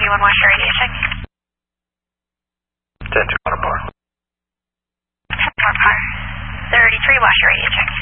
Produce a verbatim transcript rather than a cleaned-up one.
three one, wash your radio check. ten two one, par. ten four, par. thirty-three, wash your radio check.